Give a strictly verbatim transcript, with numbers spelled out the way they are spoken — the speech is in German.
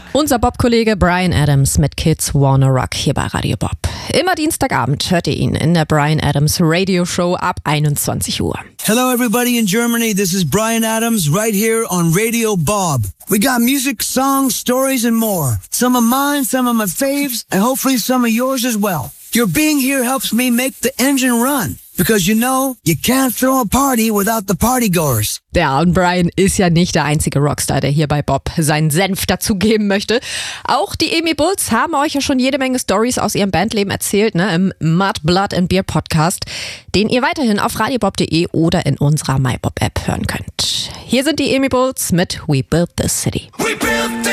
Unser Bob-Kollege Bryan Adams mit Kids Wanna Rock hier bei Radio Bob. Immer Dienstagabend hört ihr ihn in der Bryan Adams Radio Show ab einundzwanzig Uhr. Hello everybody in Germany, this is Bryan Adams right here on Radio Bob. We got music, songs, stories and more. Some of mine, some of my faves, and hopefully some of yours as well. Your being here helps me make the engine run. Because you know, you can't throw a party without the partygoers. Ja, und Bryan ist ja nicht der einzige Rockstar, der hier bei Bob seinen Senf dazugeben möchte. Auch die Amy Bulls haben euch ja schon jede Menge Stories aus ihrem Bandleben erzählt, ne, im Mud, Blood and Beer Podcast, den ihr weiterhin auf radiobob punkt de oder in unserer MyBob App hören könnt. Hier sind die Amy Bulls mit We Built This City.